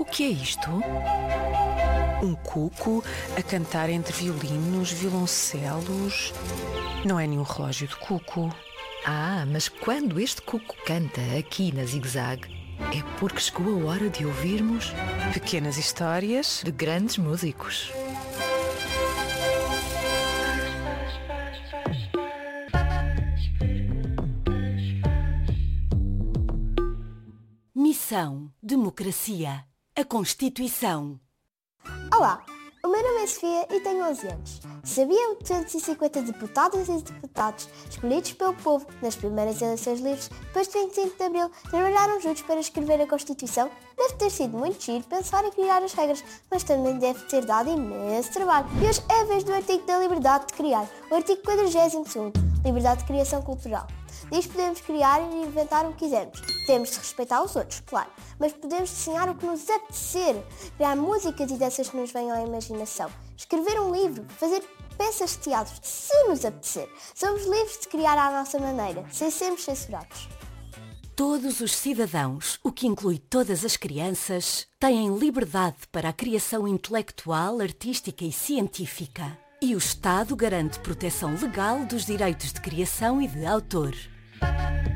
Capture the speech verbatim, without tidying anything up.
que é isto? Um cuco a cantar entre violinos, violoncelos. Não é nenhum relógio de cuco. Ah, mas quando este cuco canta aqui na Zig-Zag, é porque chegou a hora de ouvirmos Pequenas histórias de grandes músicos. Missão, democracia, a Constituição. Olá, o meu nome é Sofia e tenho onze anos. Sabiam que duzentos e cinquenta deputadas e deputados escolhidos pelo povo nas primeiras eleições livres depois de vinte e cinco de Abril trabalharam juntos para escrever a Constituição? Deve ter sido muito giro pensar em criar as regras, mas também deve ter dado imenso trabalho. E hoje é a vez do artigo da liberdade de criar, o artigo quadragésimo segundo, liberdade de criação cultural. Diz que podemos criar e inventar o que quisermos. Temos de respeitar os outros, claro, mas podemos desenhar o que nos apetecer, criar músicas e danças que nos venham à imaginação, escrever um livro, fazer peças de teatro, se nos apetecer. Somos livres de criar à nossa maneira, sem sermos censurados. Todos os cidadãos, o que inclui todas as crianças, têm liberdade para a criação intelectual, artística e científica. E o Estado garante proteção legal dos direitos de criação e de autor.